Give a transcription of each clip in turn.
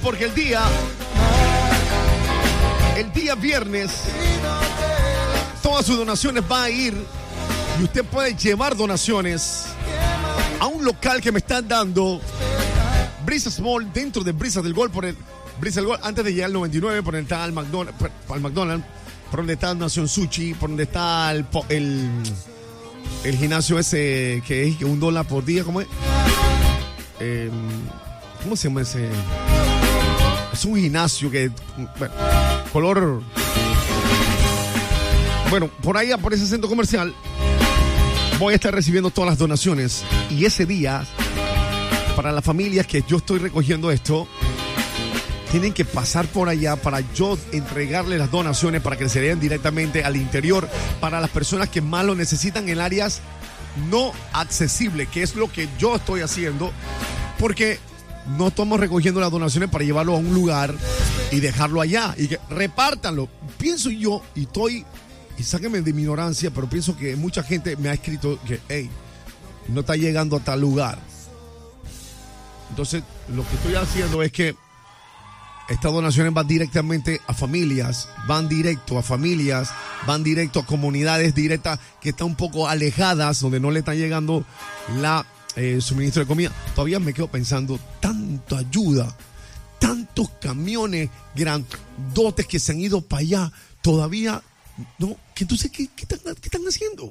porque el día viernes todas sus donaciones van a ir y usted puede llevar donaciones a un local que me están dando Brisas Mall, dentro de Brisas del Gol, por el Brisas del Gol, antes de llegar al 99, por donde está el McDonald's, por donde está Nación Sushi, por donde está el gimnasio ese que es $1 por día. ¿Cómo es? ¿Cómo se llama ese? Es un gimnasio que, bueno, color, bueno, por allá, por ese centro comercial voy a estar recibiendo todas las donaciones, y ese día, para las familias que yo estoy recogiendo esto, tienen que pasar por allá para yo entregarle las donaciones para que se den directamente al interior para las personas que más lo necesitan en áreas no accesibles, que es lo que yo estoy haciendo, porque no estamos recogiendo las donaciones para llevarlo a un lugar y dejarlo allá y que repártanlo. Pienso yo, y sáquenme de mi ignorancia, pero pienso que mucha gente me ha escrito que, hey, no está llegando a tal lugar. Entonces, lo que estoy haciendo es que estas donaciones van directamente a familias, van directo a comunidades directas que están un poco alejadas, donde no le está llegando la suministro de comida. Todavía me quedo pensando, tanta ayuda, tantos camiones grandotes que se han ido para allá, todavía no. Entonces, ¿qué están haciendo?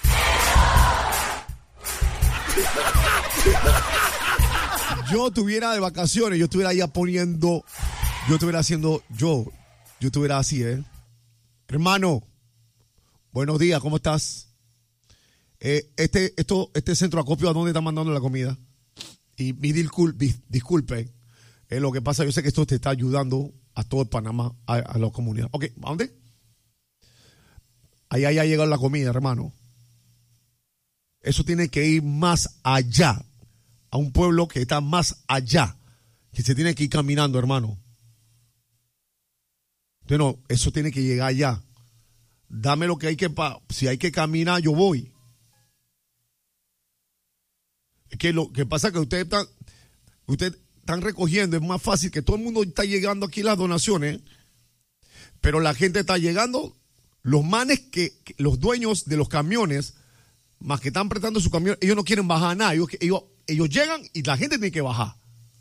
Yo estuviera de vacaciones, yo estuviera allá poniendo, yo estuviera así, hermano, buenos días, ¿cómo estás? Este centro de acopio, ¿a dónde está mandando la comida? Y disculpe, lo que pasa, yo sé que esto te está ayudando a todo el Panamá, a la comunidad. Ok, ¿a dónde? Allá ya llegado la comida, hermano. Eso tiene que ir más allá, a un pueblo que está más allá, que se tiene que ir caminando, hermano. Entonces, no, eso tiene que llegar allá. Dame lo que hay si hay que caminar, yo voy. Es que lo que pasa es que ustedes están recogiendo, es más fácil que todo el mundo está llegando aquí las donaciones, pero la gente está llegando, los manes los dueños de los camiones, más que están prestando su camión, ellos no quieren bajar nada, ellos llegan y la gente tiene que bajar.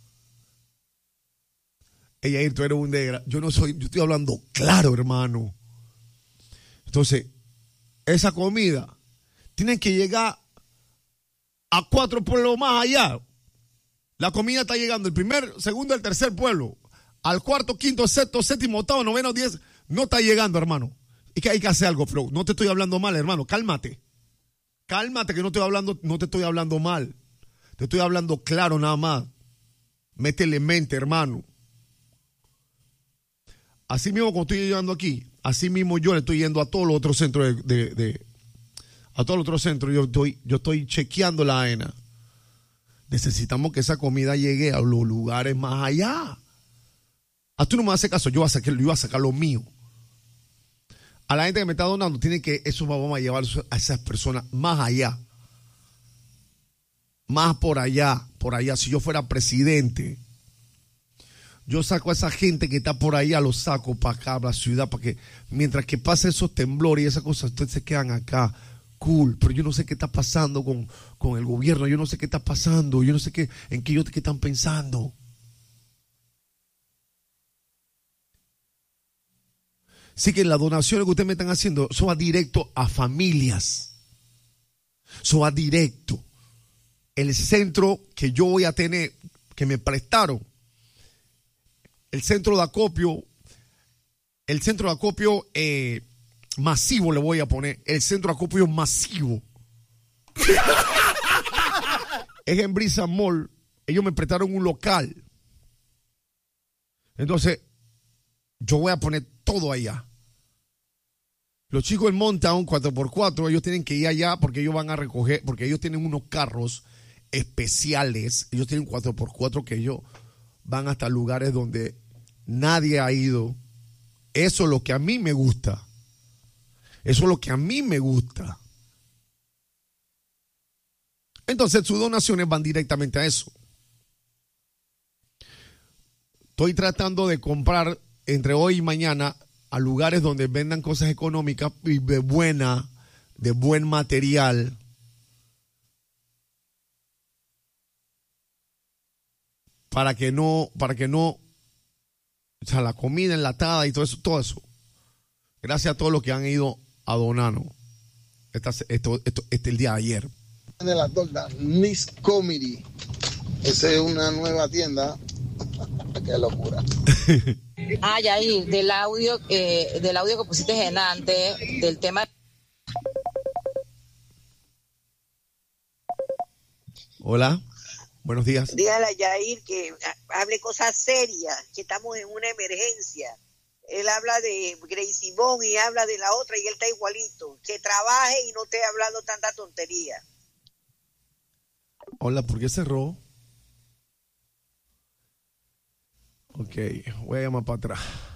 Ella, tú eres un yo estoy hablando claro, hermano. Entonces, esa comida tiene que llegar a 4 pueblos más allá. La comida está llegando el primer, segundo, el tercer pueblo. Al cuarto, quinto, sexto, séptimo, octavo, noveno, 10. No está llegando, hermano. Y que hay que hacer algo, Flow. No te estoy hablando mal, hermano. Cálmate, que no te estoy hablando mal. Te estoy hablando claro nada más. Métele mente, hermano. Así mismo como estoy llegando aquí, así mismo yo le estoy yendo a todos los otros centros a todos los otros centros. Yo estoy chequeando la AENA. Necesitamos que esa comida llegue a los lugares más allá. A tú no me haces caso, yo iba a sacar lo mío. A la gente que me está donando, eso vamos a llevar a esas personas más allá. Más por allá. Si yo fuera presidente, yo saco a esa gente que está por allá, los saco para acá, a la ciudad, para que mientras que pasen esos temblores y esas cosas, ustedes se quedan acá. Cool, pero yo no sé qué está pasando con el gobierno, yo no sé qué está pasando, yo no sé qué están pensando. Así que las donaciones que ustedes me están haciendo, eso va directo a familias. Eso va directo. El centro que yo voy a tener, que me prestaron, el centro de acopio masivo le voy a poner, el centro de acopio masivo. Es en Brisa Mall. Ellos me prestaron un local. Entonces, yo voy a poner todo allá. Los chicos del Montown 4x4, ellos tienen que ir allá porque ellos van a recoger, porque ellos tienen unos carros especiales. Ellos tienen 4x4 que ellos van hasta lugares donde nadie ha ido. Eso es lo que a mí me gusta. Entonces sus donaciones van directamente a eso. Estoy tratando de comprar entre hoy y mañana a lugares donde vendan cosas económicas y de buen material. Para que no, o sea, la comida enlatada y todo eso. Gracias a todos los que han ido a donarnos el día de ayer. De la torta, Miss Comedy. Esa es una nueva tienda. Qué locura. Yair, del audio que pusiste en antes, del tema. Hola, buenos días. Dígale a Yair que hable cosas serias, que estamos en una emergencia. Él habla de Gracie Bond y habla de la otra y él está igualito. Que trabaje y no esté hablando tanta tontería. Hola, ¿por qué cerró? Ok, voy a llamar para atrás.